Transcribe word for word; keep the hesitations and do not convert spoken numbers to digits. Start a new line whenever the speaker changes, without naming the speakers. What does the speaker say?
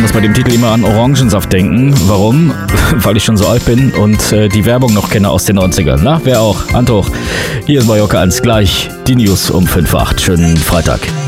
muss bei dem Titel immer an Orangensaft denken. Warum? Weil ich schon so alt bin und äh, die Werbung noch kenne aus den neunzigern. Na, wer auch? Hand hoch. Hier ist Mallorca eins gleich. Die News um fünf Uhr acht. Schönen Freitag.